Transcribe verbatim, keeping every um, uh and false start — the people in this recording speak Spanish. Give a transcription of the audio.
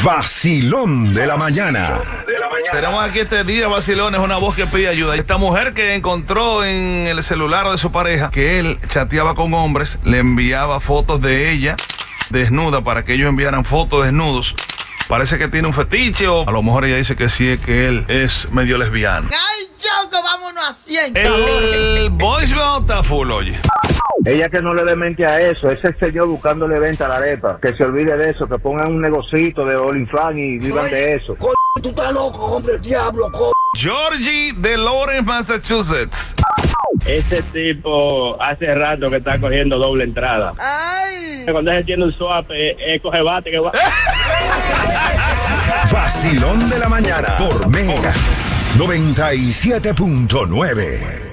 Vacilón de la mañana. Tenemos aquí este día, vacilón, es una voz que pide ayuda. Esta mujer que encontró en el celular de su pareja que él chateaba con hombres, le enviaba fotos de ella desnuda para que ellos enviaran fotos desnudos. Parece que tiene un fetiche, o a lo mejor ella dice que sí, es que él es medio lesbiano. ¡Ay, Choco, vámonos a cien! El voicemail está full, oye. Ella que no le dé mente a eso, ese señor buscándole venta a la arepa, que se olvide de eso, que pongan un negocito de OnlyFans y vivan de eso. Co tú estás loco, hombre, el diablo, co Georgie de Lawrence, Massachusetts. Ese tipo hace rato que está cogiendo doble entrada. ¡Ay! Cuando él tiene un swap, eh, eh, coge bate que va. Vacilón de la mañana por Mega noventa y siete punto nueve.